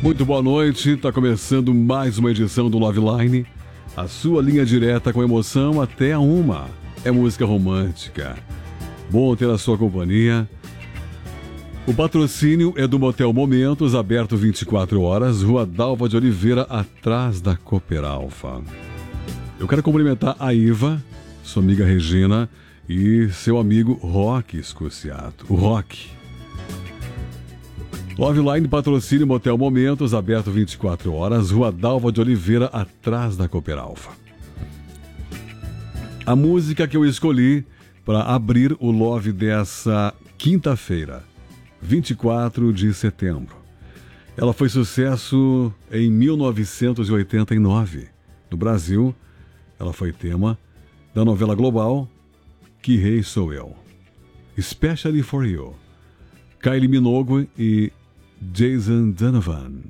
Muito boa noite, está começando mais uma edição do Love Line, a sua linha direta com emoção até a 1. É música romântica. Bom ter a sua companhia. O patrocínio é do Motel Momentos, aberto 24 horas, Rua Dalva de Oliveira, atrás da Cooperalfa. Eu quero cumprimentar a Iva, sua amiga Regina e seu amigo Roque Escociato, o Roque. Love Line, patrocínio Motel Momentos, aberto 24 horas, Rua Dalva de Oliveira, atrás da Cooperalfa. A música que eu escolhi para abrir o Love dessa quinta-feira, 24 de setembro. Ela foi sucesso em 1989. No Brasil, ela foi tema da novela global Que Rei Sou Eu. Especially for You. Kylie Minogue e Jason Donovan.